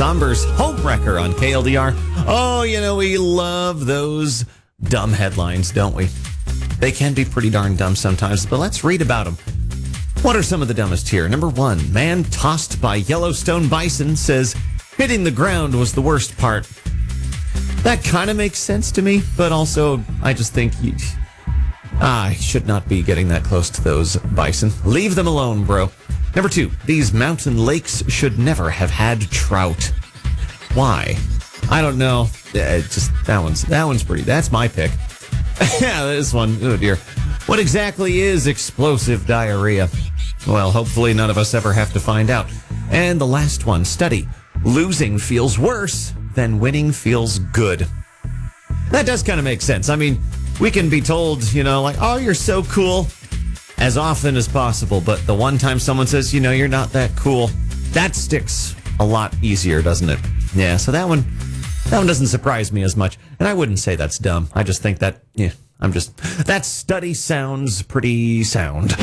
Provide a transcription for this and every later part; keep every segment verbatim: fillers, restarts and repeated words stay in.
Somber's Homewrecker on K L D R. Oh, you know, we love those dumb headlines, don't we? They can be pretty darn dumb sometimes, but let's read about them. What are some of the dumbest here? Number one, man tossed by Yellowstone bison says hitting the ground was the worst part. That kind of makes sense to me, but also I just think you, ah, I should not be getting that close to those bison. Leave them alone, bro. Number two, these mountain lakes should never have had trout. Why? I don't know. Uh, just that one's that one's pretty. That's my pick. Yeah, this one. Oh dear. What exactly is explosive diarrhea? Well, hopefully none of us ever have to find out. And the last one, study. Losing feels worse than winning feels good. That does kind of make sense. I mean, we can be told, you know, like, oh, you're so cool as often as possible. But the one time someone says, you know, you're not that cool, that sticks a lot easier, doesn't it? Yeah, so that one, that one doesn't surprise me as much. And I wouldn't say that's dumb. I just think that, yeah, I'm just, that study sounds pretty sound.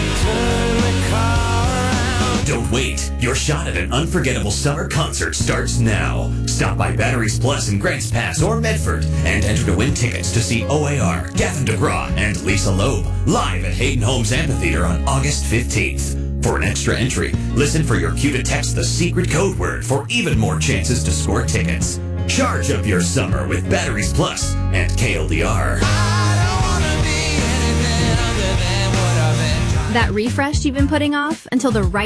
Don't wait. Your shot at an unforgettable summer concert starts now. Stop by Batteries Plus in Grants Pass or Medford and enter to win tickets to see O A R, Gavin DeGraw, and Lisa Loeb live at Hayden Homes Amphitheater on August fifteenth. For an extra entry, listen for your cue to text the secret code word for even more chances to score tickets. Charge up your summer with Batteries Plus and K L D R. That refresh you've been putting off until the right